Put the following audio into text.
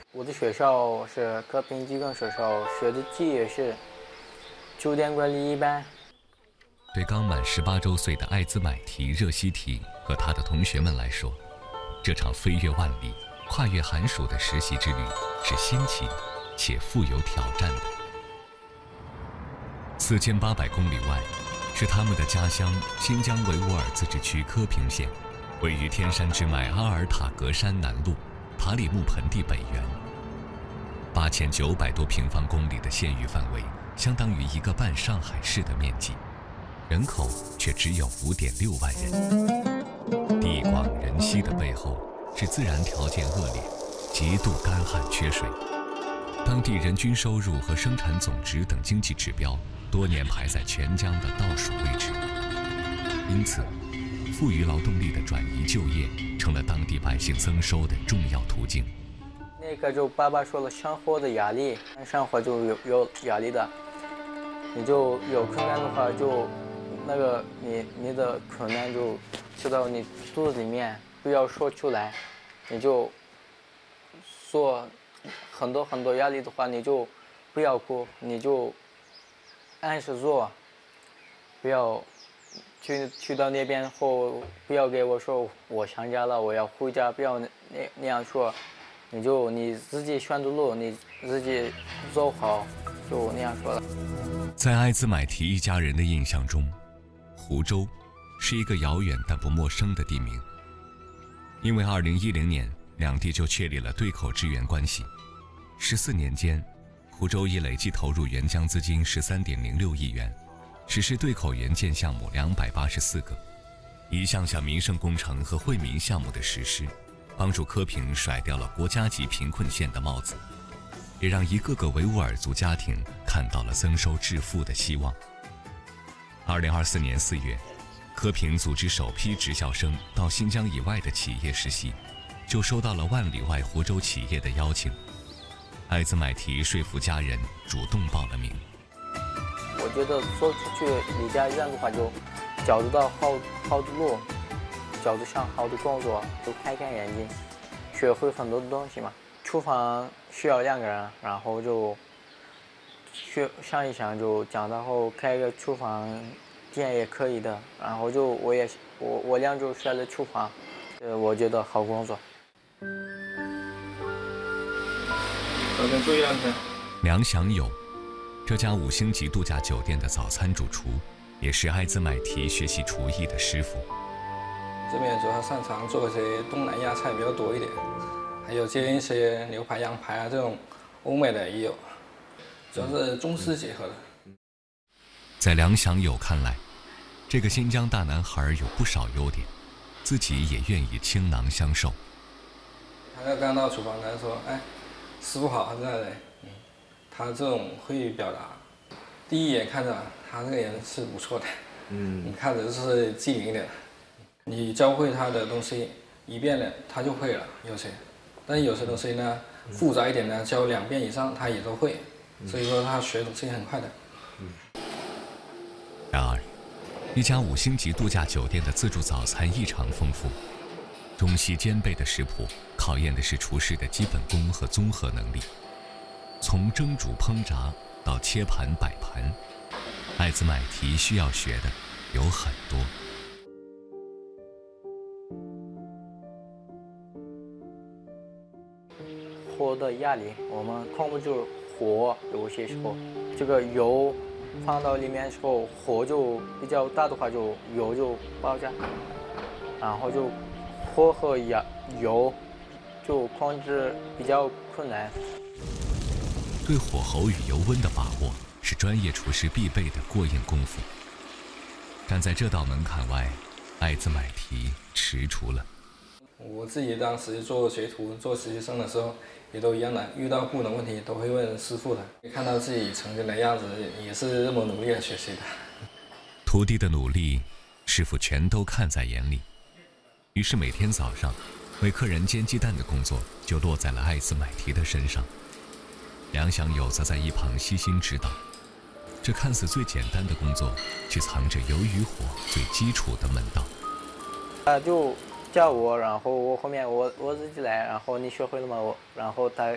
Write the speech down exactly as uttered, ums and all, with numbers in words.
我的学校是和平技工学校，学的技艺是酒店管理一班。 对刚满十八周岁的艾兹买提热西提和他的同学们来说，这场飞越万里、跨越寒暑的实习之旅是新奇且富有挑战的。四千八百公里外，是他们的家乡新疆维吾尔自治区科平县，位于天山之脉阿尔塔格山南麓塔里木盆地北缘。八千九百多平方公里的县域范围，相当于一个半上海市的面积。人口却只有五点六万人，地广人稀的背后是自然条件恶劣，极度干旱缺水，当地人均收入和生产总值等经济指标多年排在全疆的倒数位置。因此，富余劳动力的转移就业成了当地百姓增收的重要途径。 那个就爸爸说了，生活的压力，生活就有有压力的，你就有困难的话就。那个你你的困难就吃到你肚子里面，不要说出来，你就说很多很多压力的话，你就不要哭，你就按时做，不要去去到那边后，不要给我说我想家了，我要回家，不要那那样说，你就你自己选的路，你自己走好，就那样说了。 在艾兹买提一家人的印象中，湖州是一个遥远但不陌生的地名，因为二零一零年两地就确立了对口支援关系。十四年间，湖州已累计投入援疆资金十三点零六亿元，实施对口援建项目两百八十四个。一项项民生工程和惠民项目的实施，帮助科平甩掉了国家级贫困县的帽子，也让一个个维吾尔族家庭看到了增收致富的希望。二零二四年四月，科平组织首批职校生到新疆以外的企业实习，就收到了万里外湖州企业的邀请。艾兹买提说服家人主动报了名。 我觉得走出去离家远的话，就找得到好好的路，找得上好的工作，就开开眼睛，学会很多的东西嘛。厨房需要两个人，然后就学想一想，就长大后开个厨房店也可以的。然后就我也我我两周选了厨房，呃，我觉得好工作。 早点注意安全。 梁祥友，这家五星级度假酒店的早餐主厨，也是艾兹买提学习厨艺的师傅。 这边主要擅长做一些东南亚菜比较多一点，还有接一些牛排、羊排啊这种欧美的也有。主要是中西结合的。 在梁祥友看来，这个新疆大男孩有不少优点，自己也愿意倾囊相授。 他刚到厨房，他说：“哎，师傅好，这样的。”嗯，他这种会表达，第一眼看着他这个人是不错的，嗯，你看着就是机灵的，你教会他的东西一遍了，他就会了，有些，但有些东西呢，复杂一点呢，教两遍以上他也都会。所以说他学东西很快的。 然而，一家五星级度假酒店的自助早餐异常丰富，中西兼备的食谱考验的是厨师的基本功和综合能力。从蒸煮烹炸到切盘摆盘，艾兹买提需要学的有很多。 火的压力，我们控不住火，有些时候这个油放到里面的时候，火就比较大的话，就油就爆炸，然后就火和压油就控制比较困难。 对火候与油温的把握是专业厨师必备的过硬功夫。站在这道门槛外，艾兹买提踟蹰了。 我自己当时做学徒、做实习生的时候，也都一样的，遇到不懂问题都会问师傅的。看到自己曾经的样子，也是这么努力的学习的。 徒弟的努力，师傅全都看在眼里。于是每天早上，为客人煎鸡蛋的工作就落在了艾兹买提的身上。梁祥友则在一旁悉心指导。这看似最简单的工作，却藏着油与火最基础的门道。 他就叫我，然后我后面我我自己来，然后你学会了吗？我然后他